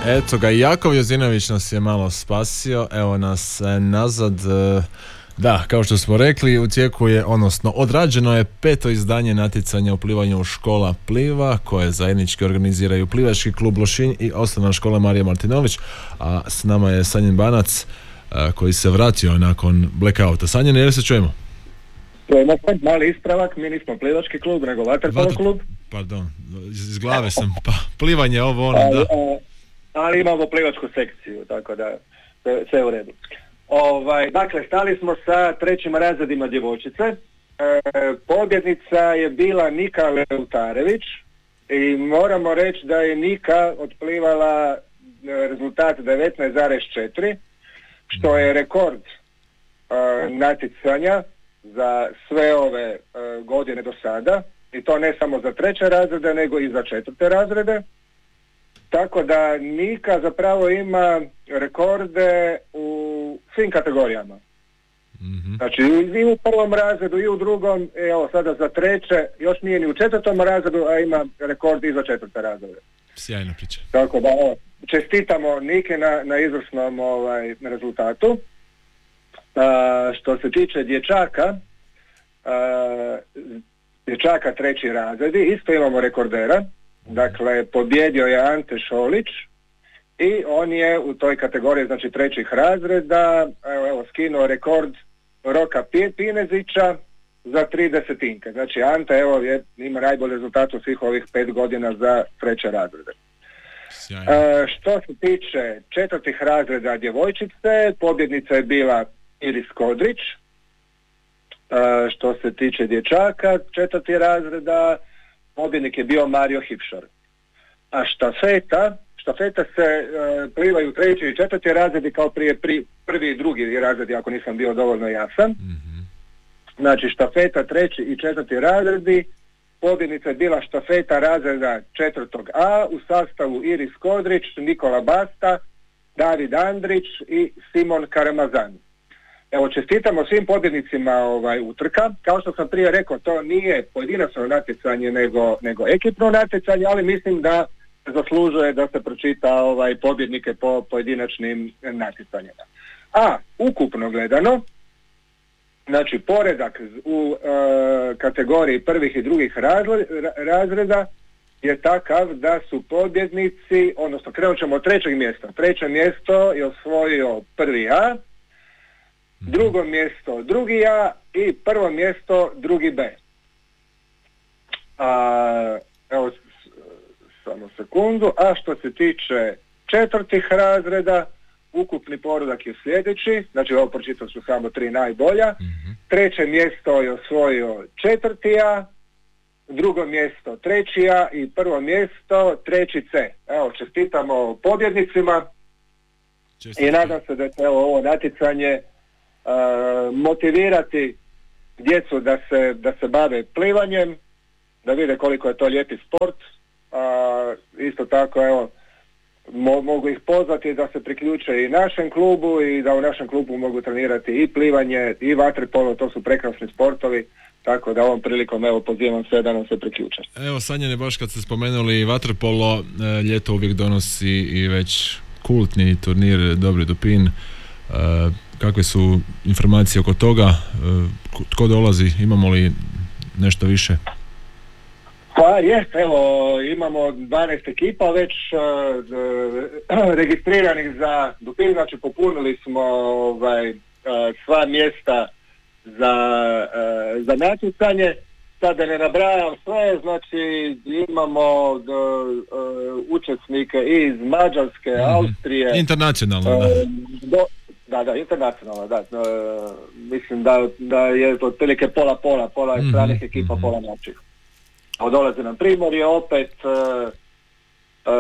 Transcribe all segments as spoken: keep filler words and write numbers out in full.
Eto ga, Jakov Jozinović nas je malo spasio, evo nas nazad. Da, kao što smo rekli, u tijeku je, odnosno odrađeno je peto izdanje natjecanja u plivanju Škola pliva, koje zajednički organiziraju Plivački klub Lošinj i Osnovna škola Marija Martinović, a s nama je Sanjin Banac, koji se vratio nakon blackouta. Sanjin, je li se čujemo? Čujemo se, mali ispravak, mi nismo plivački klub, nego vaterpolo klub. Pardon, iz glave sam, pa plivanje ovo ono, ali, da. A, ali imamo plivačku sekciju, tako da sve, sve u redu. Ovaj, dakle, stali smo sa trećim razredima djevojčice. E, pobjednica je bila Nika Leutarević i moramo reći da je Nika otplivala rezultat devetnaest zarez četiri, što je rekord e, natjecanja za sve ove e, godine do sada, i to ne samo za treće razrede, nego i za četvrte razrede. Tako da Nika zapravo ima rekorde u svim kategorijama. Mm-hmm. Znači i u prvom razredu i u drugom, evo sada za treće, još nije ni u četvrtom razredu, a ima rekord i za četvrte razrede. Sjajna priča. Tako da evo, čestitamo Nike na, na izvrsnom ovaj, rezultatu. A, što se tiče dječaka, a, dječaka treći razredi, isto imamo rekordera. Dakle, pobjedio je Ante Šolić i on je u toj kategoriji, znači trećih razreda, evo, evo skinuo rekord Roka Pinezića za tri desetinke. Znači Ante evo je, ima najbolji rezultat u svih ovih pet godina za treće razrede. E, što se tiče četvrtih razreda djevojčice, pobjednica je bila Iris Kodrić. E, što se tiče dječaka četvrtih razreda, pobjednik je bio Mario Hipšar. A štafeta, štafeta se e, plivaju treći i četvrti razredi kao prije pri, prvi i drugi razredi, ako nisam bio dovoljno jasan. Mm-hmm. Znači štafeta treći i četvrti razredi, pobjednica je bila štafeta razreda četvrtog A u sastavu Iris Kodrić, Nikola Basta, David Andrić i Simon Karamazan. Evo, čestitamo svim pobjednicima ovaj, utrka. Kao što sam prije rekao, to nije pojedinačno natjecanje nego, nego ekipno natjecanje, ali mislim da zaslužuje da se pročita ovaj, pobjednike po pojedinačnim natjecanjima. A, ukupno gledano, znači poredak u e, kategoriji prvih i drugih razle, razreda je takav da su pobjednici, odnosno krenut ćemo od trećeg mjesta. Treće mjesto je osvojio prvi A, drugo mjesto drugi A i prvo mjesto drugi B. A, evo, samo sekundu. A što se tiče četvrtih razreda, ukupni poredak je sljedeći, znači ovo pročitao su samo tri najbolja. Mm-hmm. Treće mjesto je osvojio četvrti A, drugo mjesto treći A i prvo mjesto treći C. Evo, čestitamo pobjednicima. Čestitam. I nadam se da će evo, ovo natjecanje Uh, motivirati djecu da se, da se bave plivanjem, da vide koliko je to lijepi sport. Uh, isto tako evo, mo- mogu ih pozvati da se priključe i našem klubu i da u našem klubu mogu trenirati i plivanje i vaterpolo, to su prekrasni sportovi, tako da ovom prilikom evo pozivam sve da nam se priključe. Evo Sanjane, baš kad ste spomenuli vaterpolo, ljeto uvijek donosi i već kultni turnir Dobri Dupin. Uh, kakve su informacije oko toga, uh, tko dolazi, imamo li nešto više? Pa jest, evo imamo dvanaest ekipa već uh, registriranih za Dupin, znači popunili smo ovaj, uh, sva mjesta za, uh, za natjecanje. Sad da ne nabrajam sve, znači imamo uh, uh, učesnike iz Mađarske, mm-hmm. Austrije. Internacionalno, da. Uh, do, Da, da, internacionalno, da. E, mislim da, da je otprilike pola pola, pola mm-hmm. stranih ekipa, mm-hmm. pola naših. Dolaze nam Primorje opet, e, e,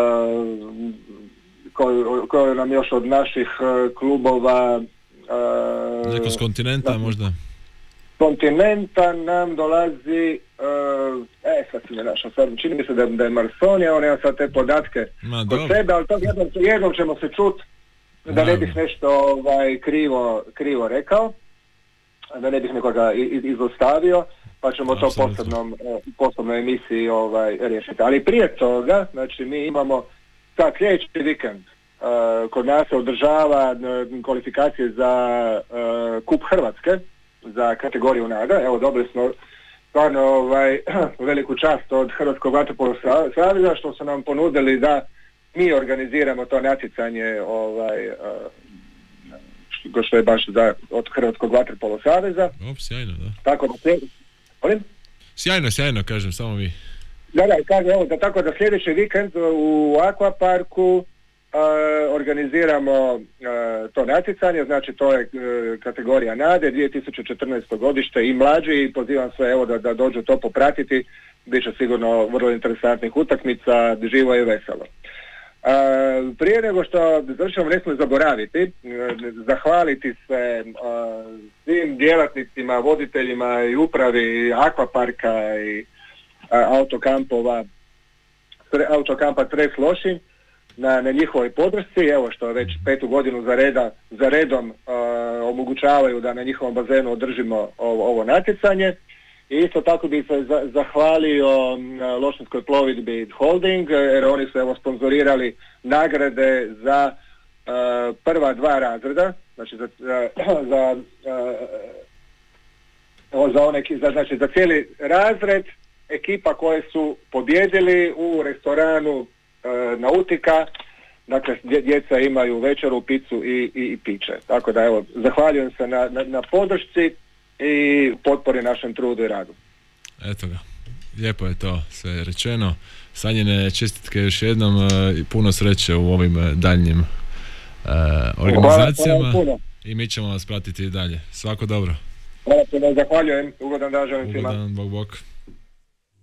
koji ko nam još od naših klubova... E, Neko s kontinenta da, možda? Kontinenta nam dolazi, e, sad si me našao, sad čini mi se da, da je Marsonija, on nema sad te podatke Ma, kod sebe, ali to jednom, jednom ćemo se čuti. Da ne bih nešto ovaj, krivo, krivo rekao, da ne bih nekoga izostavio, pa ćemo to posebnom, posebnoj emisiji ovaj, riješiti. Ali prije toga, znači mi imamo sad sljedeći vikend, kod nas se održava uh, kvalifikacije za uh, Kup Hrvatske, za kategoriju nada. Evo, dobili smo stvarno ovaj, veliku čast od Hrvatskog vaterpolo saveza što su nam ponudili da mi organiziramo to natjecanje ovaj, uh, što je baš za, od Hrvatskog vaterpolo saveza. O, sjajno, da. Tako da se... Molim? Sjajno, sjajno, kažem, samo vi. Da, da, kažem, evo, da tako da sljedeći vikend u Akvaparku Uh, organiziramo uh, to natjecanje, znači to je uh, kategorija nade, dvije tisuće četrnaesto godište i mlađi, i pozivam sve evo da, da dođu to popratiti, bit će sigurno vrlo interesantnih utakmica, živo i veselo. Uh, prije nego što završamo, ne smijemo zaboraviti, uh, zahvaliti se uh, svim djelatnicima, voditeljima i upravi Akvaparka i uh, autokampova, autokampa Cres Lošinj, Na, na njihovoj podršci, evo što već petu godinu za, reda, za redom uh, omogućavaju da na njihovom bazenu održimo ovo, ovo natjecanje. I isto tako bih se za, zahvalio uh, Lošinjskoj plovidbi Holding, jer oni su evo sponzorirali nagrade za uh, prva dva razreda, znači za, za, za, uh, za, one, za, znači za cijeli razred ekipa koje su pobjedili u restoranu Nautika, dakle djeca imaju večeru, picu i, i, i piće. Tako da evo, zahvaljujem se na, na, na podršci i potpori našem trudu i radu. Eto ga, lijepo je to sve rečeno. Sanjine, čestitke još jednom i puno sreće u ovim daljnjim uh, organizacijama. Hvala, hvala i mi ćemo vas pratiti i dalje. Svako dobro. Hvala puno, zahvaljujem. Ugodan dan želim svima. Ugodan, bok bok.